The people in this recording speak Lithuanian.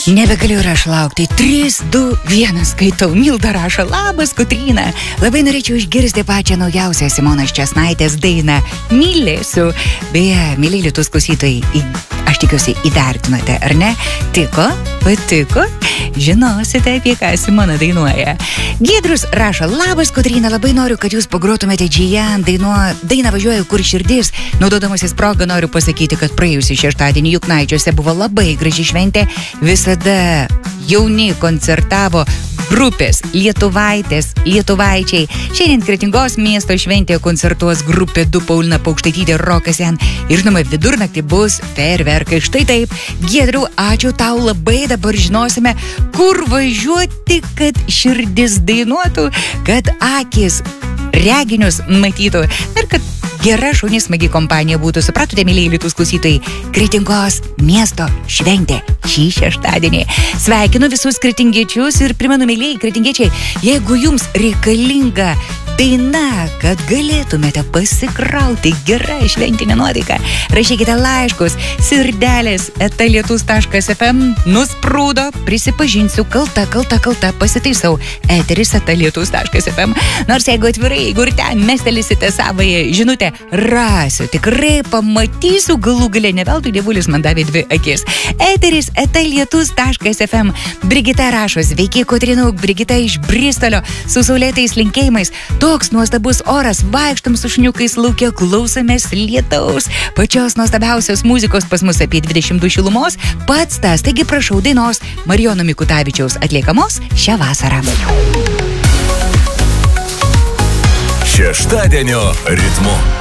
Nebegaliu ir aš laukti. 3, 2, 1 skaitau. Milda rašo, labas, Kotryna. Labai norėčiau išgirsti pačią naujausią Simonos Česnaitės dainą Mylėsiu. Beje, mėly Lietuvos klausytojai, aš tikiuosi įvertinote, ar ne? Tiko? Patiko? Žinosite, apie ką Simona dainuoja. Giedrus rašo, labas, Kotryna, labai noriu, kad jūs pagrotumėte Džijan dainą Važiuoju, kur širdis. Naudodamasis progą noriu pasakyti, kad praėjusį šeštadienį Juknaičiuose buvo labai graži šventė. Visada jauni koncertavo grupės Lietuvaitės, Lietuvaičiai. Šiandien Kretingos miesto šventėje koncertuos grupė 2 Paulina Paukštaitytė Rokas Jan. Ir žinoma, vidurnaktį bus fejerverkai. Štai taip. Giedriau, ačiū tau labai. Dabar žinosime, kur važiuoti, kad širdis dainuotų, kad akis reginius matytų. Ir kad gera šauni smagi kompanija būtų. Supratote, mėlyje Lietuvos klausytojai, Kretingos miesto šventė šį šeštadienį. Sveikinu visus kretingiečius ir primenu, mėlyje kretingiečiai, jeigu jums reikalinga daina, kad galėtumėte pasikrauti gerą šventinę nuotaiką, rašykite laiškus sirdelės@lietus.fm. Nusprūdo, prisipažinsiu, kalta, pasitaisau, eteris@lietus.fm. Nors jeigu atvirai, jeigu ir ten mestelėsite savąją žinutę, rasiu, tikrai pamatysiu, galų gale, ne veltui dievulis man davė 2 akis. Eteris@lietus.fm. Brigita rašo, sveiki, Kotryna, Brigita iš Bristolio, su saulėtais linkėjimais. Toks nuostabus oras, vaikštam su šniukais lauke, klausomės lietaus. Pačios nuostabiausios muzikos pas mus apie 22 šilumos. Pats tas, taigi prašau dainos Marijono Mikutavičiaus atliekamos šią vasarą. Šeštadienio ritmu.